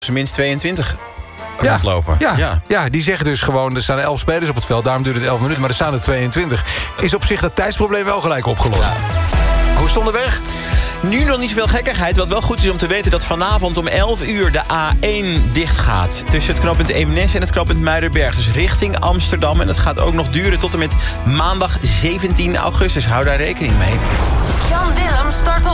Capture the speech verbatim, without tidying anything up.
Ze minst tweeëntwintig Ja, rondlopen. ja, Ja. ja, die zeggen dus gewoon... er staan elf spelers op het veld, daarom duurt het elf minuten... maar er staan er tweeëntwintig. Is op zich dat tijdsprobleem wel gelijk opgelost. Ja. Hoe stond de weg? Nu nog niet zoveel gekkigheid. Wat wel goed is om te weten dat vanavond om elf uur de A één dicht gaat. Tussen het knooppunt Eemnes en het knooppunt Muiderberg. Dus richting Amsterdam. En dat gaat ook nog duren tot en met maandag zeventien augustus. Hou daar rekening mee. Jan Willem start op.